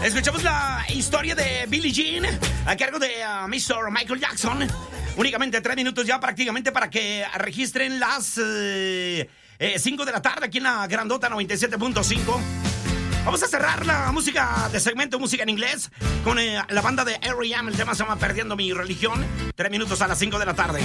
Escuchamos la historia de Billie Jean a cargo de Mr. Michael Jackson. Únicamente 3 minutos ya prácticamente para que registren las 5 de la tarde aquí en la Grandota 97.5. Vamos a cerrar la música de segmento música en inglés con la banda de R.E.M. El tema se llama Perdiendo mi religión. 3 minutos a las 5 de la tarde.